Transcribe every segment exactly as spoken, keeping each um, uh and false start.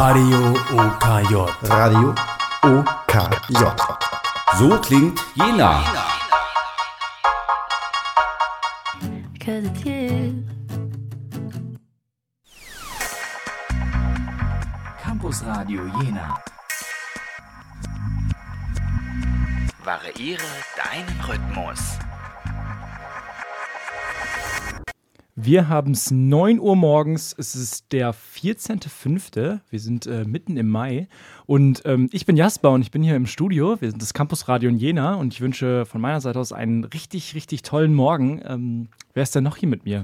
Radio O K J. Radio O K J. So klingt Jena. Cause it's you. Campus Radio Jena. Variiere deinen Rhythmus. Wir haben es neun Uhr morgens, es ist der vierzehnter fünfte Wir sind äh, mitten im Mai und ähm, ich bin Jasper und ich bin hier im Studio. Wir sind das Campus Radio in Jena und ich wünsche von meiner Seite aus einen richtig, richtig tollen Morgen. Ähm, wer ist denn noch hier mit mir?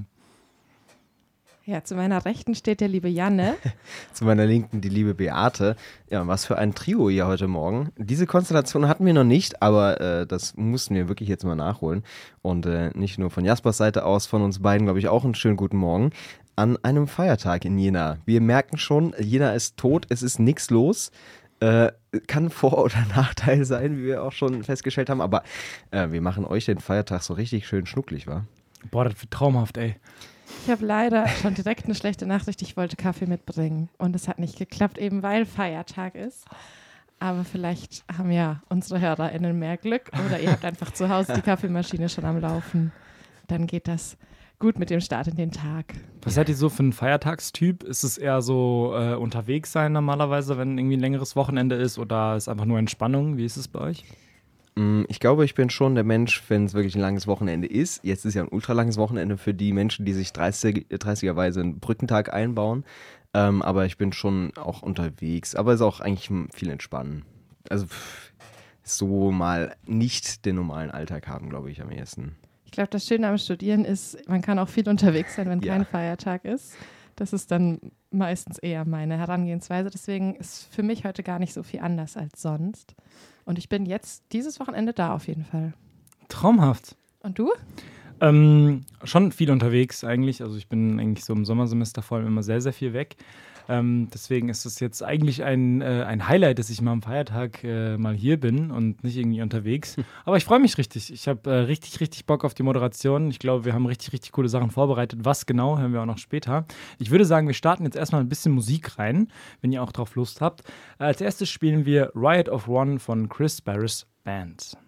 Ja, zu meiner Rechten steht der liebe Janne. Zu meiner Linken die liebe Beate. Ja, was für ein Trio hier heute Morgen. Diese Konstellation hatten wir noch nicht, aber äh, das mussten wir wirklich jetzt mal nachholen. Und äh, nicht nur von Jaspers Seite aus, von uns beiden, glaube ich, auch einen schönen guten Morgen an einem Feiertag in Jena. Wir merken schon, Jena ist tot, es ist nichts los. Äh, kann Vor- oder Nachteil sein, wie wir auch schon festgestellt haben, aber äh, wir machen euch den Feiertag so richtig schön schnucklig, wa? Boah, das wird traumhaft, ey. Ich habe leider schon direkt eine schlechte Nachricht. Ich wollte Kaffee mitbringen und es hat nicht geklappt, eben weil Feiertag ist. Aber vielleicht haben ja unsere HörerInnen mehr Glück oder ihr habt einfach zu Hause die Kaffeemaschine schon am Laufen. Dann geht das gut mit dem Start in den Tag. Was seid ihr so für ein Feiertagstyp? Ist es eher so äh, unterwegs sein normalerweise, wenn irgendwie ein längeres Wochenende ist, oder ist einfach nur Entspannung? Wie ist es bei euch? Ich glaube, ich bin schon der Mensch, wenn es wirklich ein langes Wochenende ist. Jetzt ist ja ein ultralanges Wochenende für die Menschen, die sich dreißig, dreißigerweise einen Brückentag einbauen. Ähm, aber ich bin schon auch unterwegs. Aber es ist auch eigentlich viel entspannen. Also pff, so mal nicht den normalen Alltag haben, glaube ich, am ehesten. Ich glaube, das Schöne am Studieren ist, man kann auch viel unterwegs sein, wenn Ja. kein Feiertag ist. Das ist dann meistens eher meine Herangehensweise. Deswegen ist für mich heute gar nicht so viel anders als sonst. Und ich bin jetzt dieses Wochenende da auf jeden Fall. Traumhaft. Und du? Ähm, schon viel unterwegs eigentlich. Also ich bin eigentlich so im Sommersemester vor allem immer sehr, sehr viel weg. Ähm, deswegen ist es jetzt eigentlich ein, äh, ein Highlight, dass ich mal am Feiertag äh, mal hier bin und nicht irgendwie unterwegs. Aber ich freue mich richtig. Ich habe äh, richtig, richtig Bock auf die Moderation. Ich glaube, wir haben richtig, richtig coole Sachen vorbereitet. Was genau, hören wir auch noch später. Ich würde sagen, wir starten jetzt erstmal ein bisschen Musik rein, wenn ihr auch drauf Lust habt. Als erstes spielen wir Riot of One von Chris Barris Band.